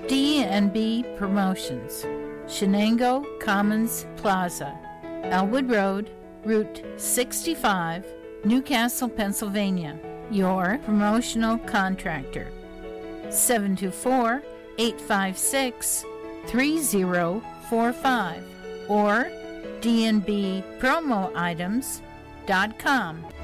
D&B Promotions, Shenango Commons Plaza, Elwood Road, Route 65, Newcastle, Pennsylvania. Your promotional contractor. 724-856-3045 or dnbpromoitems.com.